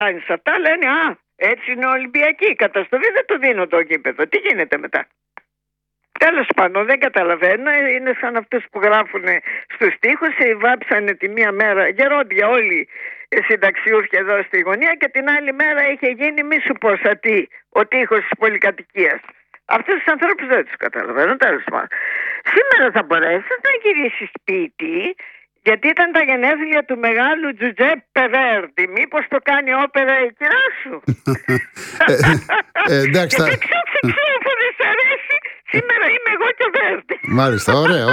αυτά λένε έτσι είναι Ολυμπιακή. Η καταστροφή δεν το δίνω το γήπεδο. Τι γίνεται μετά? Τέλος πάντων, δεν καταλαβαίνω. Είναι σαν αυτούς που γράφουν στους τοίχους. Βάψανε τη μία μέρα γερόντια όλοι συνταξιούχοι εδώ στη γωνία και την άλλη μέρα είχε γίνει μη σου πω σατί ο τοίχος της πολυκατοικίας. Αυτούς τους ανθρώπους δεν τους καταλαβαίνω. Τέλος πάντων. Σήμερα θα μπορέσεις να γυρίσεις σπίτι, γιατί ήταν τα γενέθλια του μεγάλου Τζουζέπε Βέρντι. Μήπως το κάνει όπερα η κυρά σου? Εντάξει. Και ξέφω, δεν σ' αρέσει. Σήμερα είμαι εγώ και ο Βέρντι. Μάλιστα, ωραία.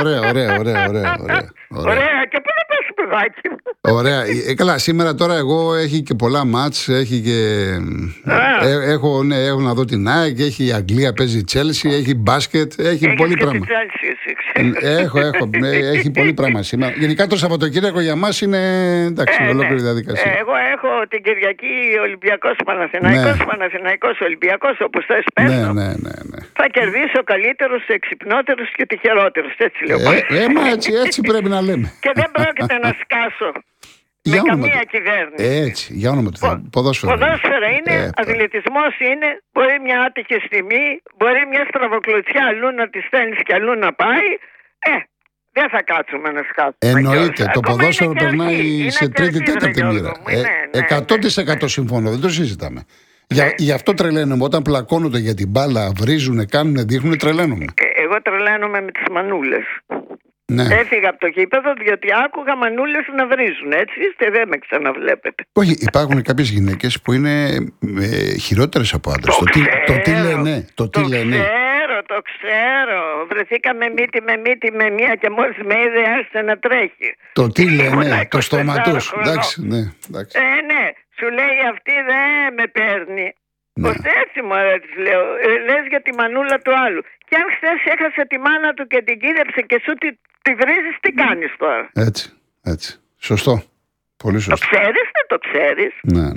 Ωραία, και πού να πας, παιδάκι μου? Ωραία. Καλά, σήμερα τώρα εγώ έχει και πολλά μάτς. Έχει και. Έχω να δω την ΑΕΚ, έχει η Αγγλία, παίζει η Τσέλσι, έχει μπάσκετ, έχει πολύ πράγμα. Έχω. Έχει πολύ πράγμα σήμερα. Γενικά το Σαββατοκύριακο για μας είναι εντάξει, ολόκληρη διαδικασία. Εγώ έχω την Κυριακή Ολυμπιακός Παναθηναϊκός, Παναθηναϊκός Ολυμπιακός, όπως θες παίρνω. Ναι. Θα κερδίσω καλύτερους, εξυπνότερους και τυχερότερους. Έτσι λέω. Μα έτσι πρέπει να λέμε. Και δεν πρόκειται να σκάσω με καμία κυβέρνηση. Έτσι, για όνομα του Θεού. Ποδόσφαιρα είναι, αθλητισμός είναι. Μπορεί μια άτυχη στιγμή, μπορεί μια στραβοκλωτσιά αλλού να τη στέλνεις και αλλού να πάει. Δεν θα κάτσουμε να σκάσουμε. Εννοείται. Το ποδόσφαιρο περνάει σε τρίτη-τέταρτη μοίρα. 100% συμφωνώ, δεν το συζητάμε. Γι' αυτό τρελαίνομαι. Όταν πλακώνονται για την μπάλα, βρίζουνε, κάνουνε, δείχνουνε, τρελαίνομαι. Εγώ τρελαίνομαι με τις μανούλες. Ναι. Έφυγα από το γήπεδο διότι άκουγα μανούλες να βρίζουν. Έτσι είστε, δεν με ξαναβλέπετε. Όχι, υπάρχουν κάποιες γυναίκες που είναι χειρότερες από άντρες. Το τι λένε. Το ξέρω. Βρεθήκαμε μύτη με μία και μόλις με είδε άρχισε να τρέχει. Το τι λένε, το στόμα τους. Εντάξει. Ναι. Σου λέει αυτή δεν με παίρνει. Πως έτσι μου της λέω. Λες για τη μανούλα του άλλου. Και αν χθες έχασε τη μάνα του και την κοίτεψε και σου τη βρίζεις, τι κάνεις τώρα? Έτσι. Σωστό. Πολύ σωστό. Το ξέρεις, δεν το ξέρεις? Ναι.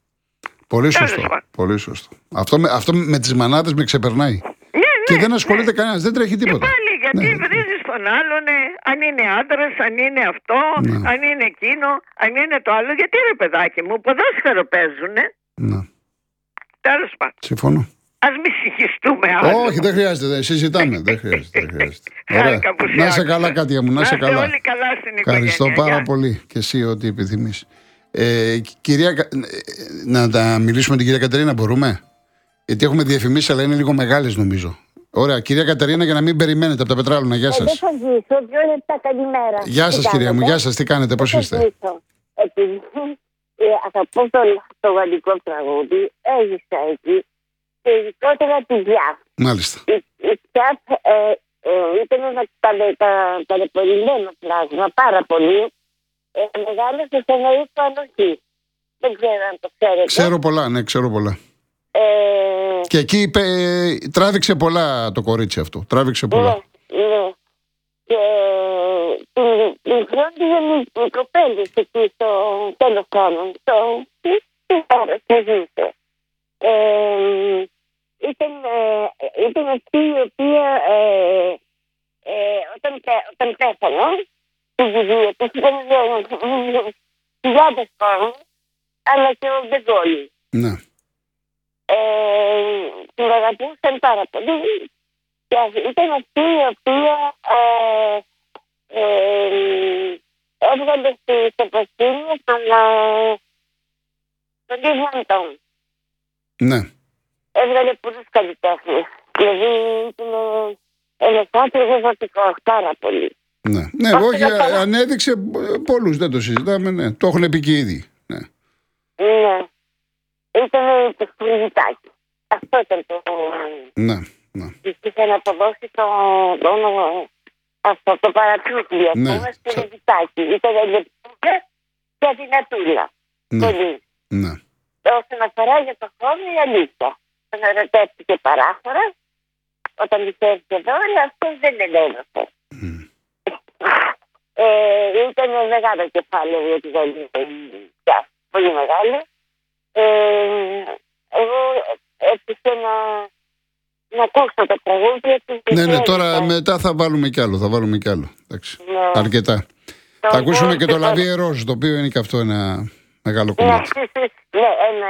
Πολύ σωστό. Αυτό με τις μανάδες με ξεπερνάει. Και δεν ασχολείται κανένας, δεν τρέχει τίποτα. Και πάλι γιατί βρίζεις τον άλλον, αν είναι άντρας, αν είναι αυτό, αν είναι εκείνο, αν είναι το άλλο. Γιατί ρε παιδάκι μου, ποδόσφαιρο παίζουνε. Τέλος πάντων. Συμφωνώ. Ας μη συγχυστούμε άλλο. Όχι, δεν χρειάζεται, συζητάμε. Δεν χρειάζεται. Να είσαι καλά, Κάτια μου, να είσαι καλά. Όλοι καλά στην οικογένεια. Ευχαριστώ πάρα πολύ και εσύ ό,τι επιθυμείς. Κυρία, να τα μιλήσουμε την κυρία Κατερίνα, μπορούμε? Γιατί έχουμε διαφημίσει, αλλά είναι λίγο μεγάλες νομίζω. Ωραία, κυρία Κατερίνα, για να μην περιμένετε από τα Πετράλωνα. Γεια σας. Δεν θα ζήσω, 2 λεπτά, καλημέρα. Γεια σας, κυρία μου, γεια σας, τι κάνετε, πώς είστε? Επειδή αγαπώ το γαλλικό τραγούδι, έζησα εκεί και ειδικότερα τη Πιάφ. Μάλιστα. Η Πιάφ ήταν ένα ταλαιπωρημένο πλάσμα πάρα πολύ. Μεγάλωσε σε ένα οίκο ανοχή. Δεν ξέρω αν το ξέρετε. Ξέρω πολλά. Και εκεί τράβηξε πολλά το κορίτσι αυτό. Τράβηξε πολλά. Ναι. Και την φρόντιζε οι κοπέλες εκεί στο τέλος χρόνων. Τι ώρα θα ζούσε. Ήταν αυτή η οποία όταν πέθανε τη γυναίκα της ήταν χιλιάδες κόσμοι, αλλά και ο Ντεγκόλη. Ναι. Την αγαπούσαν πάρα πολύ και ήταν αυτή η οποία έβγαλε στο προσκήνιο τον Λιβαντών. Ναι. Έβγαλε πολλούς καλλιτέχνες. Δηλαδή ήταν ένας άνθρωπος βατικός πάρα πολύ. Ναι, όχι, ανέδειξε πολλούς, δεν το συζητάμε, ναι. Το έχουν πει και ήδη. Ναι. Ήταν το σκουλιτάκι. Αυτό ήταν το... Ναι. Της είχε να αποδώσει το παρατσούκλι, ας πούμε, σκουλιτάκι. Ήταν λεπτούλα και αδυνατούλα. Πολύ. Ναι. Όσον αφορά για το χρόνο, η αλήθεια. Τον ερωτεύτηκε παράφορα, όταν της έρθει εδώ, αλλά αυτός δεν ελέγχωσε. Ήταν μεγάλο κεφάλαιο για τη Γαλλία. Πολύ μεγάλο. Εγώ έτυχε να ακούσω τα τραγούδια. Ναι, τώρα μετά θα βάλουμε κι άλλο. Εντάξει. Αρκετά. Θα ακούσουμε και το Λαβί Ροζ, το οποίο είναι και αυτό ένα μεγάλο κομμάτι. Ναι, ένα